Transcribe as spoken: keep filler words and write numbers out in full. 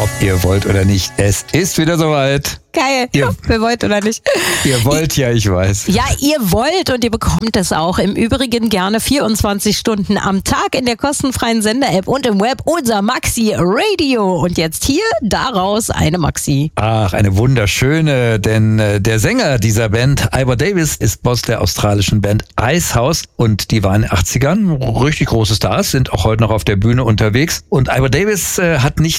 ob ihr wollt oder nicht. Es ist wieder soweit. Geil. Ihr, wir wollt oder nicht. Ihr wollt, ja, ich weiß. Ja, ihr wollt und ihr bekommt es auch. Im Übrigen gerne vierundzwanzig Stunden am Tag in der kostenfreien Sender-App und im Web unser Maxi Radio. Und jetzt hier daraus eine Maxi. Ach, eine wunderschöne, denn äh, der Sänger dieser Band, Ivor Davis, ist Boss der australischen Band Icehouse und die waren in den achtzigern richtig große Stars, sind auch heute noch auf der Bühne unterwegs. Und Ivor Davis äh, hat nicht